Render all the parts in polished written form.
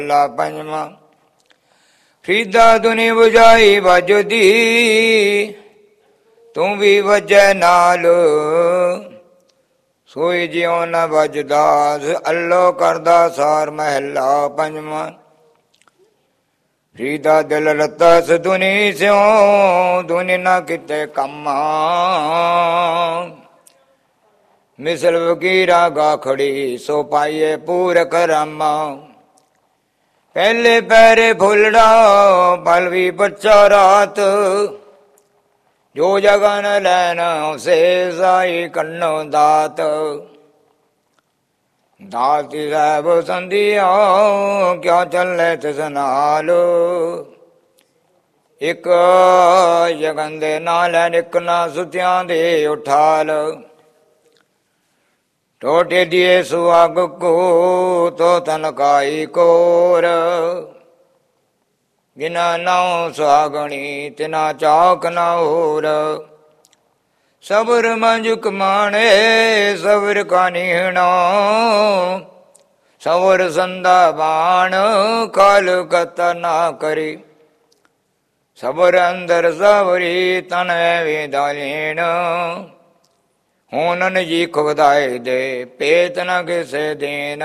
ਲਾ ਪੰਜਵਾਂ। ਫਰੀਦਾ ਦੁਨੀ ਬੁਝਾਈ ਵੱਜਦੀ, ਤੂੰ ਵੀ ਵਜੈ ਨਾਲ, ਸੋਈ ਜਿਉ ਨ ਵੱਜਦਾਸ, ਅੱਲੋ ਕਰਦਾ ਸਾਰ। ਮਹਿਲਾ ਪੰਜਵਾਂ। ਫਰੀਦਾ ਦਿਲ ਰਤਸ ਦੁਨੀ ਸਿਉ, ਦੁਨੀ ਨਾ ਕਿਤੇ ਕੰਮਾ, ਮਿਸਲ ਵਕੀਰਾ ਗਾਖੜੀ, ਸੋ ਪਾਈਏ ਪੂਰਕ ਰਾਮਾ। ਪਹਿਲੇ ਪੈਰੇ ਫੁੱਲੜਾ, ਪਲਵੀ ਬੱਚਾ ਰਾਤ, ਜੋ ਜਗਨ ਲੈਣ ਸੇ ਸਾਈ ਕੰਨੋ ਦਾਤ। ਦਾਤੀ ਸਾਹਿਬ ਸੰਧਿਆ, ਕਿਆ ਚੱਲੇ ਤਿਸ ਨਾਲ, ਇੱਕ ਜਗਨ ਦੇ ਨਾਲ ਇੱਕ ਨਾ ਸੁਤਿਆਂ ਦੇ ਉਠਾਲ। ਟੋਟੇ ਦੀਏ ਸੁਆਗ ਕੋ, ਤੋ ਤਨਕਾਈ ਕੋਰ, ਬਿਨਾ ਨਾਉ ਸੁਹਾਗਣੀ, ਤਿਨਾ ਚਾਕ ਨਾ ਹੋਰ। ਸਬਰ ਮੰਜ ਕਮਾਣੇ, ਸਬਰ ਕਾ ਨੀਹਣਾ, ਸਬਰ ਸੰਦਾ ਬਾਣ, ਕਾਲ ਕਤ ਨਾ ਕਰੀ। ਸਬਰ ਅੰਦਰ ਸਬਰੀ, ਤਨ ਵੇਦਾ ਲੈਣ, ਹੋਨਨ ਜੀ ਖੁਦਾਏ ਦੇ, ਪੇਤ ਨ ਕਿਸੇ ਦੇਨ।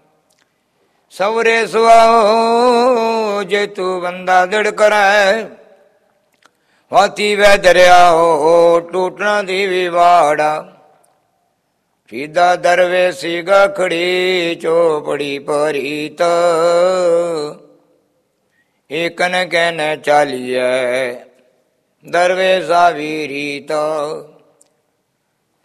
ਸਵਰੇ ਸੁਆਓ, ਜੇ ਤੂੰ ਬੰਦਾ ਦਿੜ ਕਰੈ, ਵਾਤੀ ਵੈ ਦਰਿਆ ਹੋ, ਟੂਟਣਾ ਦੀ ਵੀ ਵਾੜਾ। ਫਰੀਦਾ ਦਰਵੇਸੀ ਗਖੜੀ, ਚੋਪੜੀ ਪਰੀਤ, ਏਕਨ ਕਹਿਨ ਚਾਲੀਐ, ਦਰਵੇਸਾ ਵੀ ਰੀਤ।